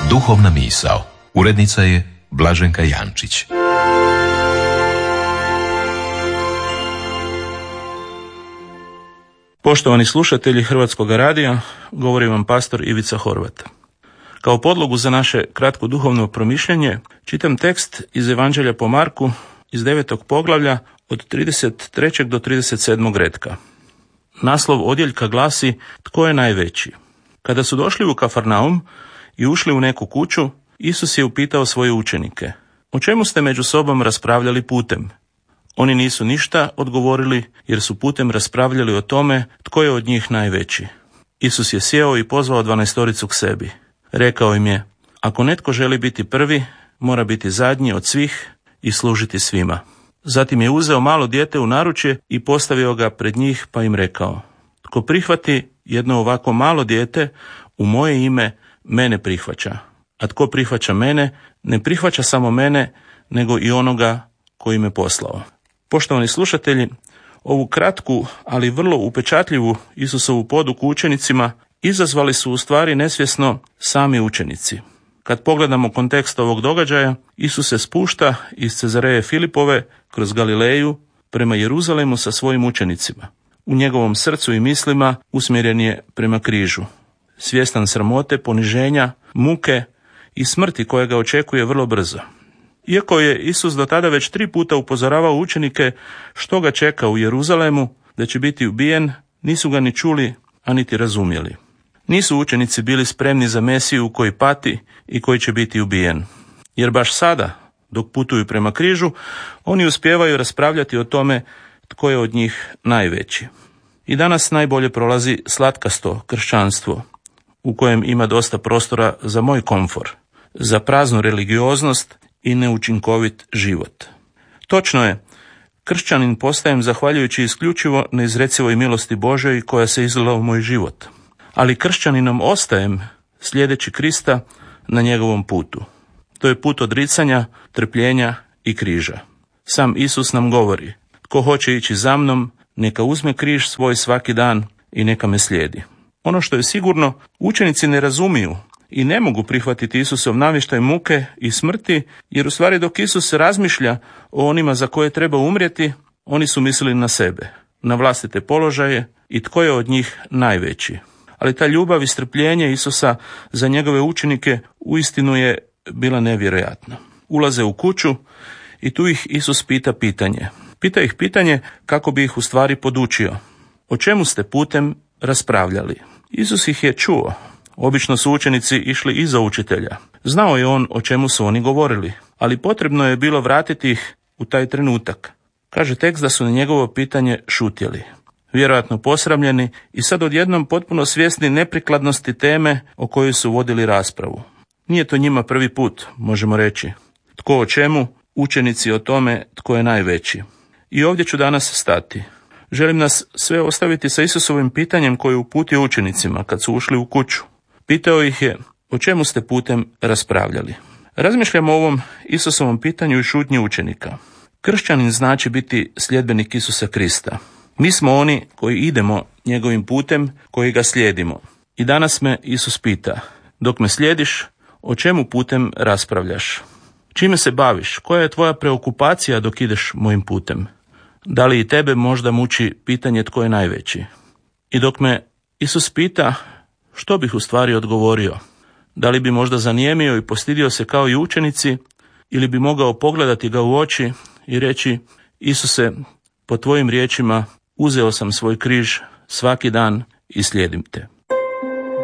Duhovna misao. Urednica je Blaženka Jančić. Poštovani slušatelji Hrvatskog radija, govori vam pastor Ivica Horvat. Kao podlogu za naše kratko duhovno promišljanje čitam tekst iz Evanđelja po Marku iz 9. poglavlja od 33. do 37. retka. Naslov odjeljka glasi Tko je najveći? Kada su došli u Kafarnaum i ušli u neku kuću, Isus je upitao svoje učenike: O čemu ste među sobom raspravljali putem? Oni nisu ništa odgovorili, jer su putem raspravljali o tome tko je od njih najveći. Isus je sjeo i pozvao 12 k sebi. Rekao im je: Ako netko želi biti prvi, mora biti zadnji od svih i služiti svima. Zatim je uzeo malo dijete u naručje i postavio ga pred njih, pa im rekao: Tko prihvati jedno ovako malo dijete u moje ime, mene prihvaća. A tko prihvaća mene, ne prihvaća samo mene, nego i onoga koji me poslao. Poštovani slušatelji, ovu kratku, ali vrlo upečatljivu Isusovu poduku učenicima izazvali su u stvari nesvjesno sami učenici. Kad pogledamo kontekst ovog događaja, Isus se spušta iz Cezareje Filipove kroz Galileju prema Jeruzalemu sa svojim učenicima. U njegovom srcu i mislima usmjeren je prema križu. Svjestan sramote, poniženja, muke i smrti koja ga očekuje vrlo brzo. Iako je Isus do tada već 3 puta upozoravao učenike što ga čeka u Jeruzalemu, da će biti ubijen, nisu ga ni čuli, a niti razumjeli. Nisu učenici bili spremni za Mesiju koji pati i koji će biti ubijen. Jer baš sada, dok putuju prema križu, oni uspijevaju raspravljati o tome tko je od njih najveći. I danas najbolje prolazi slatkasto kršćanstvo, u kojem ima dosta prostora za moj komfor, za praznu religioznost i neučinkovit život. Točno je, kršćanin postajem zahvaljujući isključivo neizrecivoj milosti Božoj koja se izlila u moj život. Ali kršćaninom ostajem slijedeći Krista na njegovom putu. To je put odricanja, trpljenja i križa. Sam Isus nam govori: Tko hoće ići za mnom, neka uzme križ svoj svaki dan i neka me slijedi. Ono što je sigurno, učenici ne razumiju i ne mogu prihvatiti Isusov navještaj muke i smrti, jer u stvari dok Isus razmišlja o onima za koje treba umrijeti, oni su mislili na sebe, na vlastite položaje i tko je od njih najveći. Ali ta ljubav i strpljenje Isusa za njegove učenike uistinu je bila nevjerojatna. Ulaze u kuću i tu ih Isus pita pitanje. Pita ih pitanje kako bi ih u stvari podučio. O čemu ste putem raspravljali? Isus ih je čuo. Obično su učenici išli iza učitelja. Znao je on o čemu su oni govorili, ali potrebno je bilo vratiti ih u taj trenutak. Kaže tekst da su na njegovo pitanje šutjeli, vjerojatno posramljeni i sad odjednom potpuno svjesni neprikladnosti teme o kojoj su vodili raspravu. Nije to njima prvi put, možemo reći. Tko o čemu, učenici o tome tko je najveći. I ovdje ću danas stati. Želim nas sve ostaviti sa Isusovim pitanjem koje je uputio učenicima kad su ušli u kuću. Pitao ih je: O čemu ste putem raspravljali? Razmišljamo o ovom Isusovom pitanju i šutnji učenika. Kršćanin znači biti sljedbenik Isusa Krista. Mi smo oni koji idemo njegovim putem, koji ga slijedimo. I danas me Isus pita: Dok me slijediš, o čemu putem raspravljaš? Čime se baviš? Koja je tvoja preokupacija dok ideš mojim putem? Da li i tebe možda muči pitanje tko je najveći? I dok me Isus pita, što bih u stvari odgovorio? Da li bi možda zanijemio i postidio se kao i učenici, ili bi mogao pogledati ga u oči i reći: Isuse, po tvojim riječima uzeo sam svoj križ svaki dan i slijedim te.